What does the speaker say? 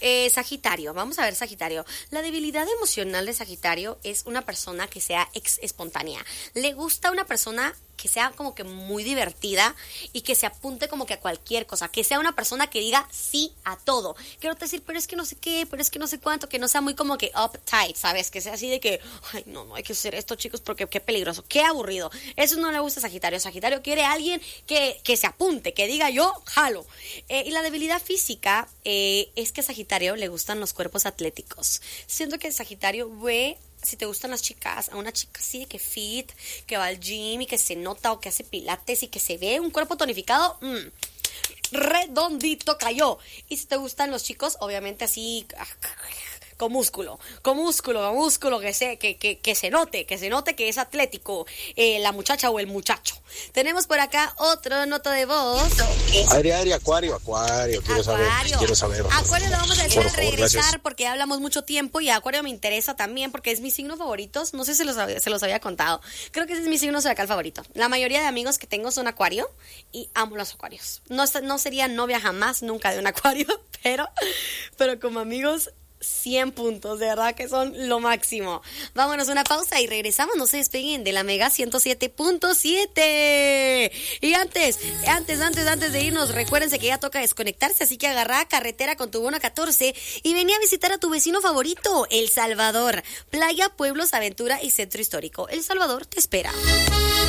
Sagitario, vamos a ver Sagitario. La debilidad emocional de Sagitario es una persona que sea espontánea. Le gusta una persona que sea como que muy divertida y que se apunte como que a cualquier cosa, que sea una persona que diga sí a todo. Quiero decir, pero es que no sé qué, pero es que no sé cuánto, que no sea muy como que uptight, ¿sabes? Que sea así de que, ay, no hay que hacer esto, chicos, porque qué peligroso, qué aburrido. Eso no le gusta a Sagitario. Sagitario quiere a alguien que se apunte, que diga yo, jalo. Y la debilidad física es que a Sagitario le gustan los cuerpos atléticos. Siento que Sagitario ve, si te gustan las chicas, a una chica así de que fit, que va al gym y que se nota o que hace pilates y que se ve un cuerpo tonificado, redondito cayó. Y si te gustan los chicos, obviamente así con músculo, que se note que es atlético la muchacha o el muchacho. Tenemos por acá otro nota de voz. Adri, Acuario, quiero saber. Acuario lo vamos a decir Por al favor, regresar gracias. porque hablamos mucho tiempo y a Acuario me interesa también porque es mi signo favorito. No sé si se los había contado. Creo que ese es mi signo zodiacal favorito. La mayoría de amigos que tengo son Acuario y amo los Acuarios. No sería novia jamás, nunca de un Acuario, pero como amigos 100 puntos, de verdad que son lo máximo. Vámonos a una pausa y regresamos, no se despeguen de la Mega 107.7. Y antes de irnos, recuérdense que ya toca desconectarse, así que agarrá carretera con tu bono 14 y venía a visitar a tu vecino favorito, El Salvador. Playa, pueblos, aventura y centro histórico. El Salvador te espera.